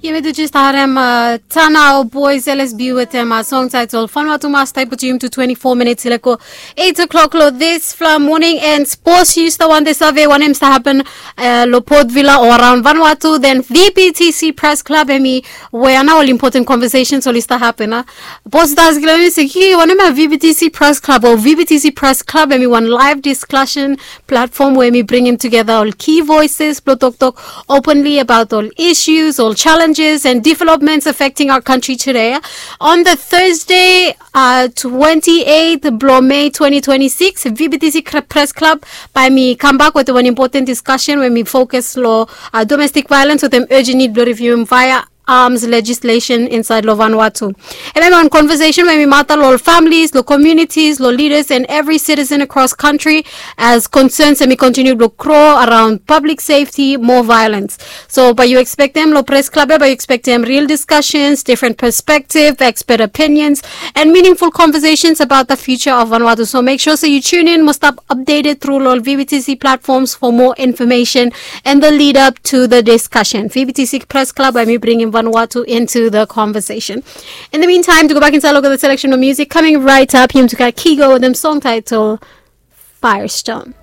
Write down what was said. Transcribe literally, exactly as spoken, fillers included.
Je weet just harem uh, Tana boys L S B with them. A song title Vanuatu Mas type of to twenty-four minutes ileko eight o'clock lo this from morning and sports used to one the survey one aims to happen uh, lo Port Villa or around Vanuatu. Then V P T C Press Club emi where now all important conversations will start happen. Uh. Boss does glami say hey one of V P T C Press Club or V P T C Press Club emi one live discussion platform where we bring him together all key voices, talk talk openly about all issues, all challenges and developments affecting our country today. On the Thursday, uh, twenty-eighth of May twenty twenty-six, V B T C Press Club by me come back with one important discussion when we focus on uh, domestic violence with them urgent need to review via arms legislation inside lo Vanuatu. And then on conversation when we matter lo families, lo communities, lo leaders and every citizen across country as concerns and we continue to grow around public safety, more violence. So but you expect them lo press club, but you expect them real discussions, different perspective, expert opinions and meaningful conversations about the future of Vanuatu. So make sure so you tune in, must up updated through lo V B T C platforms for more information and the lead up to the discussion. V B T C Press Club by me bringing Vanuatu into the conversation. In the meantime, to go back inside, look at the selection of music coming right up. Him to Kigo with them song title Firestone.